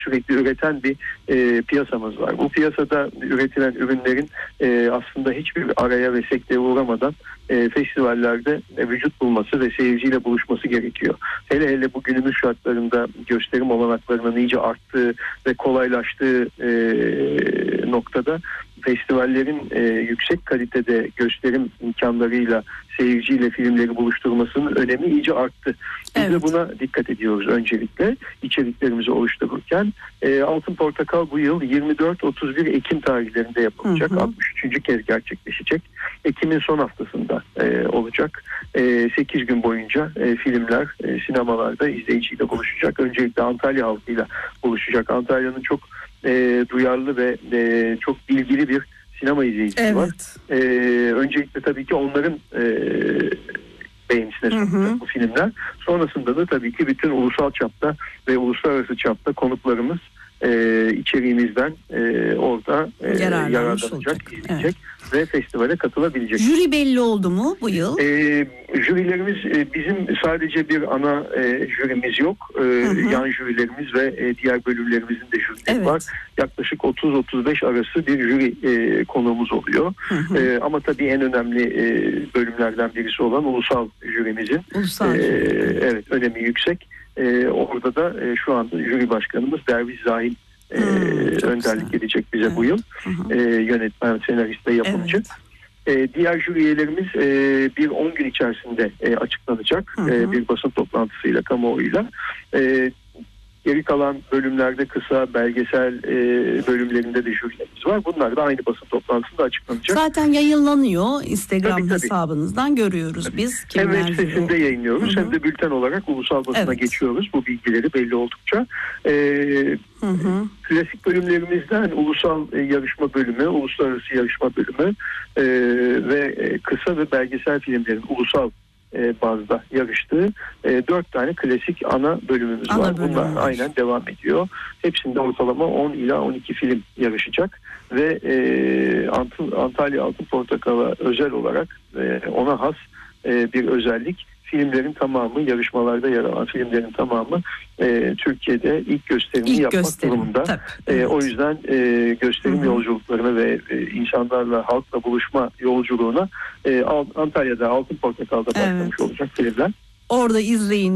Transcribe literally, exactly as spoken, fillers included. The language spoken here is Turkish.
sürekli üreten bir e, piyasamız var. Bu piyasada üretilen ürünlerin e, aslında hiçbir araya ve sekteye uğramadan e, festivallerde e, vücut bulması ve seyirciyle buluşması gerekiyor. Hele hele bu günümüz şartlarında gösterim olanaklarının iyice arttığı ve kolaylaştığı e, noktada festivallerin e, yüksek kalitede gösterim imkanlarıyla seyirciyle filmleri buluşturmasının önemi iyice arttı. Biz Evet. de buna dikkat ediyoruz öncelikle içeriklerimizi oluştururken. E, Altın Portakal bu yıl yirmi dört otuz bir Ekim tarihlerinde yapılacak. Hı hı. altmış üçüncü kez gerçekleşecek. Ekim'in son haftasında e, olacak. E, sekiz gün boyunca e, filmler e, sinemalarda izleyiciyle buluşacak. Öncelikle Antalya halkıyla buluşacak. Antalya'nın çok e, duyarlı ve e, çok bilgili bir sinema izleyicisi evet. var. E, öncelikle tabii ki onların e, beğenisine sunacak bu filmler. Sonrasında da tabii ki bütün ulusal çapta ve uluslararası çapta konuklarımız e, içeriğimizden e, orada e, yararlanacak, olacak. izleyecek evet. ve festivale katılabilecek. Jüri belli oldu mu bu yıl? E, jürilerimiz e, bizim sadece bir ana e, jürimiz yok. E, hı hı. Yan jürilerimiz ve e, diğer bölümlerimizin de jürileri evet. var. Yaklaşık otuz otuz beş arası bir jüri e, konuğumuz oluyor. Hı hı. E, ama tabii en önemli e, bölümlerden birisi olan ulusal jürimizin ulusal e, jüri. evet önemi yüksek. E, orada da e, şu anda jüri başkanımız Derviş Zahil e, hmm, önderlik edecek bize evet. bu yıl. E, yönetmen, senarist ve yapımcı. Evet. E, diğer jüri üyelerimiz e, bir on gün içerisinde e, açıklanacak. E, bir basın toplantısıyla, kamuoyuyla. E, Geri kalan bölümlerde kısa belgesel e, bölümlerinde de jürilerimiz var. Bunlar da aynı basın toplantısında açıklanacak. Zaten yayınlanıyor. Instagram tabii, tabii. hesabınızdan görüyoruz tabii. biz. Hem web sitesinde yayınlıyoruz Hı-hı. hem de bülten olarak ulusal basına evet. geçiyoruz. Bu bilgileri belli oldukça. E, klasik bölümlerimizden ulusal e, yarışma bölümü, uluslararası yarışma bölümü e, ve e, kısa ve belgesel filmlerin ulusal E, bazda yarıştığı e, dört tane klasik ana bölümümüz ana var. Bölümümüz. Bunlar aynen devam ediyor. Hepsinde ortalama on ila on iki film yarışacak ve e, Ant- Antalya Altın Portakal'a özel olarak e, ona has e, bir özellik. Filmlerin tamamı, yarışmalarda yer alan filmlerin tamamı e, Türkiye'de ilk gösterimi ilk yapmak gösterim, durumunda. Tabii, e, evet. O yüzden e, gösterim Hı-hı. yolculuklarına ve e, insanlarla, halkla buluşma yolculuğuna e, Antalya'da Altın Portakal'da başlamış evet. olacak filmler. Orada izleyin.